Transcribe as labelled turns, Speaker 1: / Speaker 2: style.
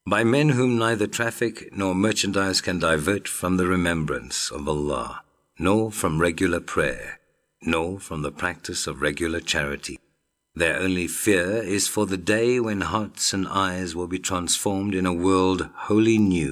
Speaker 1: by men whom neither traffic nor merchandise can divert from the remembrance of Allah, nor from regular prayer, nor from the practice of regular charity. Their only fear is for the day when hearts and eyes will be transformed in a world wholly new,